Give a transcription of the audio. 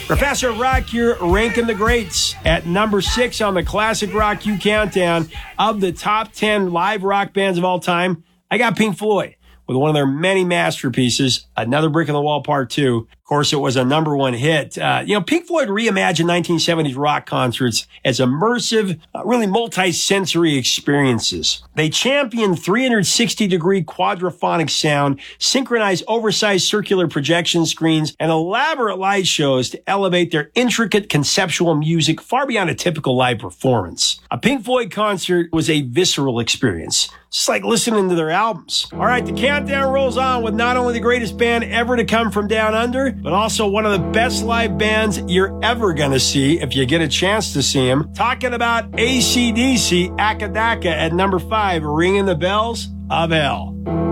Professor Rock, you're ranking the greats at number 6 on the Classic Rock U Countdown of the top 10 live rock bands of all time. I got Pink Floyd with one of their many masterpieces, Another Brick in the Wall Part 2. Of course, it was a number 1 hit. Pink Floyd reimagined 1970s rock concerts as immersive, really multi-sensory experiences. They championed 360-degree quadraphonic sound, synchronized oversized circular projection screens, and elaborate light shows to elevate their intricate conceptual music far beyond a typical live performance. A Pink Floyd concert was a visceral experience, just like listening to their albums. All right, the countdown rolls on with not only the greatest band ever to come from down under, but also one of the best live bands you're ever going to see if you get a chance to see them. Talking about AC/DC, Akadaka at number 5, ringing the bells of hell.